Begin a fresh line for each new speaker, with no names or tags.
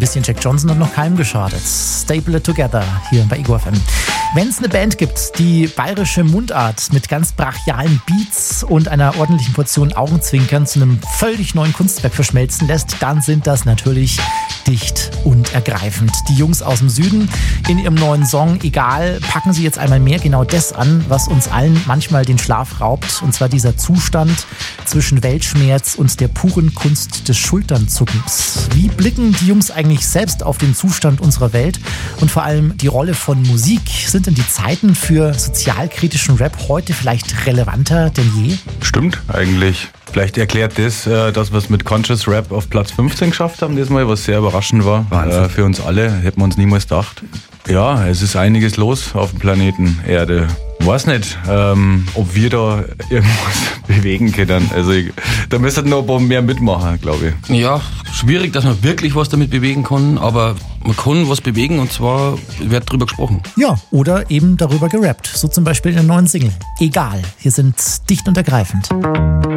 bisschen Jack Johnson hat noch keinem geschadet. Staple It Together hier bei Ego FM. Wenn es eine Band gibt, die bayerische Mundart mit ganz brachialen Beats und einer ordentlichen Portion Augenzwinkern zu einem völlig neuen Kunstwerk verschmelzen lässt, dann sind das natürlich Dicht und Ergreifend. Die Jungs aus dem Süden in ihrem neuen Song Egal packen sie jetzt einmal mehr genau das an, was uns allen manchmal den Schlaf raubt, und zwar dieser Zustand zwischen Weltschmerz und der puren Kunst des Schulternzuckens. Wie blicken die Jungs eigentlich selbst auf den Zustand unserer Welt und vor allem die Rolle von Musik? Sind denn die Zeiten für sozialkritischen Rap heute vielleicht relevanter denn je?
Stimmt eigentlich. Vielleicht erklärt das, dass wir es mit Conscious Rap auf Platz 15 geschafft haben diesmal, was sehr überraschend war. Für uns alle, hätten wir uns niemals gedacht. Ja, es ist einiges los auf dem Planeten Erde. Weiß nicht, ob wir da irgendwas bewegen können. Also da müssen noch ein paar mehr mitmachen, glaube ich.
Ja, schwierig, dass man wirklich was damit bewegen kann, aber man kann was bewegen, und zwar wird drüber gesprochen.
Ja, oder eben darüber gerappt. So zum Beispiel in der neuen Single. Egal, hier sind Dicht und Ergreifend.